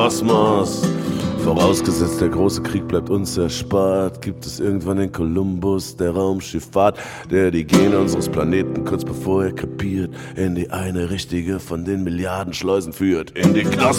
Kosmos. Vorausgesetzt, der große Krieg bleibt uns erspart, gibt es irgendwann den Kolumbus der Raumschifffahrt, der die Gene unseres Planeten kurz bevor er krepiert in die eine richtige von den Milliarden Schleusen führt, in die Knospen.